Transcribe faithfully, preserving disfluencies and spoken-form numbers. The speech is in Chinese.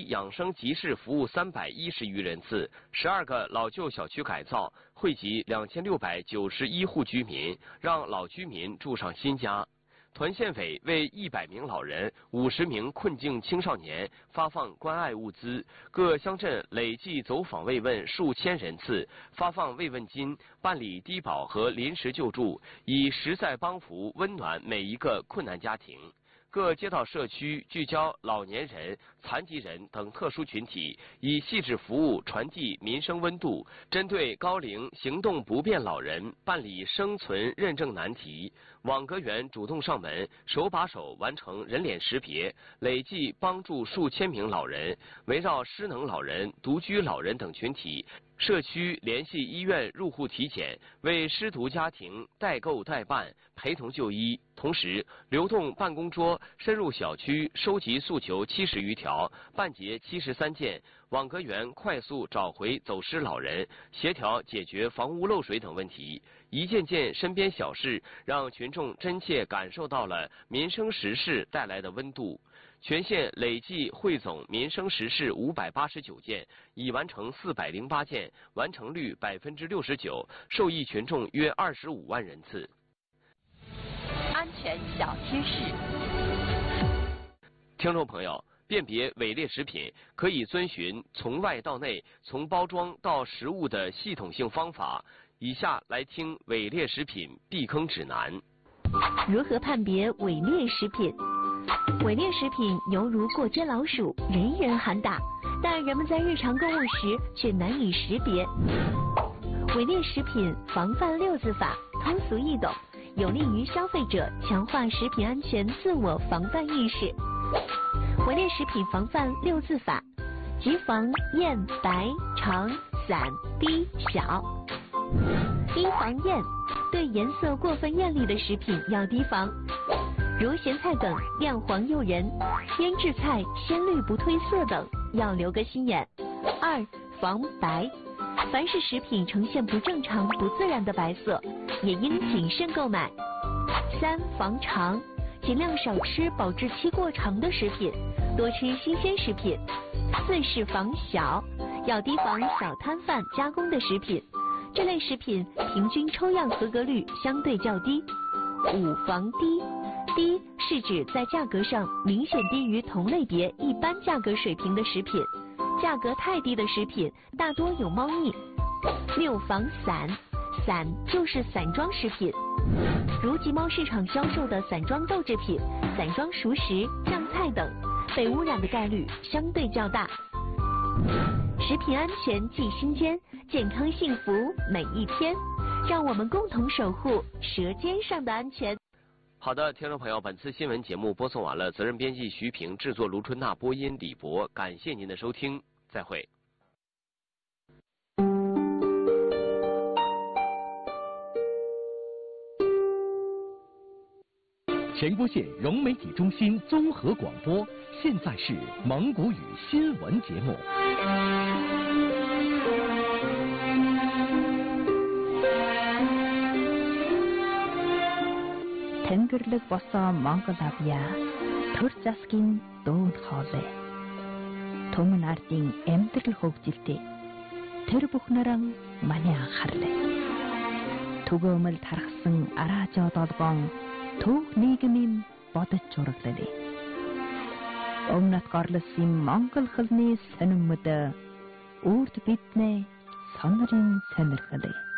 期养生集市服务三百一十余人次，十二个老旧小区改造，惠及两千六百九十一户居民，让老居民住上新家。团县委为一百名老人、五十名困境青少年发放关爱物资，各乡镇累计走访慰问数千人次，发放慰问金，办理低保和临时救助，以实在帮扶温暖每一个困难家庭。各街道社区聚焦老年人、残疾人等特殊群体，以细致服务传递民生温度，针对高龄行动不便老人办理生存认证难题。网格员主动上门，手把手完成人脸识别，累计帮助数千名老人。围绕失能老人、独居老人等群体，社区联系医院入户体检，为失独家庭代购代办、陪同就医。同时，流动办公桌深入小区收集诉求七十余条，办结七十三件。网格员快速找回走失老人，协调解决房屋漏水等问题。一件件身边小事，让群众真切感受到了民生实事带来的温度。全县累计汇总民生实事五百八十九件，已完成四百零八件，完成率百分之六十九，受益群众约二十五万人次。 安全小贴士， 听众朋友，辨别伪劣食品可以遵循从外到内、从包装到食物的系统性方法。以下来听伪劣食品避坑指南。 如何判别伪劣食品？伪劣食品犹如过街老鼠，人人喊打，但人们在日常购物时却难以识别。伪劣食品防范六字法通俗易懂，有利于消费者强化食品安全自我防范意识。伪劣食品防范六字法，即防艳、白、长、散、低、小。一防艳，对颜色过分艳丽的食品要提防，如咸菜等亮黄诱人，腌制菜鲜绿不褪色等要留个心眼。二防白，凡是食品呈现不正常不自然的白色，也应谨慎购买。三防长，尽量少吃保质期过长的食品，多吃新鲜食品。四是防小，要提防小摊贩加工的食品，这类食品平均抽样合格率相对较低。五防低，低是指在价格上明显低于同类别一般价格水平的食品，价格太低的食品大多有猫腻。六防散，散就是散装食品，如集贸市场销售的散装豆制品、散装熟食、酱菜等，被污染的概率相对较大。食品安全记心间，健康幸福每一天，让我们共同守护舌尖上的安全。 好的，听众朋友，本次新闻节目播送完了，责任编辑徐平，制作卢春娜，播音李博，感谢您的收听，再会。 前郭县融媒体中心综合广播，现在是蒙古语新闻节目。 Тэнгэрлэг босоо Монгол авьяа төр засгийн дууд хоолой. Түмэн ардын амьдрал хөгжилтэй. Тэр бүхнэрэн маний анхаарлаа. Түгөөмөл тархсан араажоо долгоон төв нийгмийн бодож зураглалаа. Өмнөд горлосын Монгол хэлний сонирмод үрд биднээ сонирын сонирхлаа.